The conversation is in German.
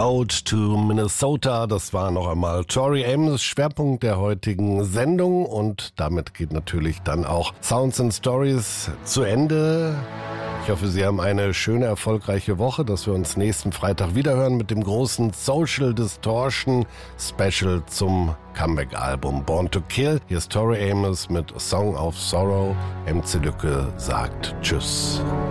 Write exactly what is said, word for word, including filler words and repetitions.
Ode to Minnesota, das war noch einmal Tori Amos, Schwerpunkt der heutigen Sendung, und damit geht natürlich dann auch Sounds and Stories zu Ende. Ich hoffe, Sie haben eine schöne, erfolgreiche Woche, dass wir uns nächsten Freitag wiederhören mit dem großen Social Distortion Special zum Comeback-Album Born to Kill. Hier ist Tori Amos mit A Song of Sorrow. M C Lücke sagt Tschüss.